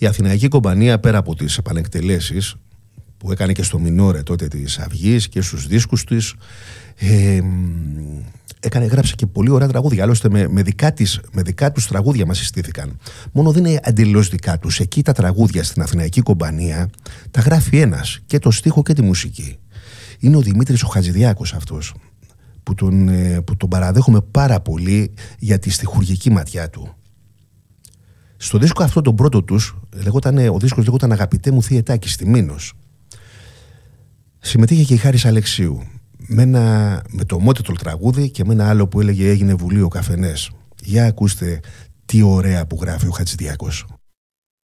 Η Αθηναϊκή Κομπανία, πέρα από τις επανεκτελέσεις που έκανε και στο Μινόρε τότε της Αυγής και στους δίσκους της, γράψε και πολύ ωραία τραγούδια. Άλλωστε με δικά τους τραγούδια μας συστήθηκαν. Μόνο δεν είναι αντιλώς δικά τους. Εκεί τα τραγούδια στην Αθηναϊκή Κομπανία τα γράφει ένας, και το στίχο και τη μουσική. Είναι ο Δημήτρης ο Χατζηδιάκος αυτός, που τον παραδέχομαι πάρα πολύ για τη στιχουργική ματιά του. Στο δίσκο αυτό τον πρώτο τους, ο δίσκος λέγονταν «Αγαπητέ μου Θιετάκη» στη Μήνος. Συμμετείχε και η Χάρης Αλεξίου με το ομότιτλο τραγούδι και με ένα άλλο που έλεγε «Έγινε Βουλή ο Καφενές». Για ακούστε τι ωραία που γράφει ο Χατζηδιάκος.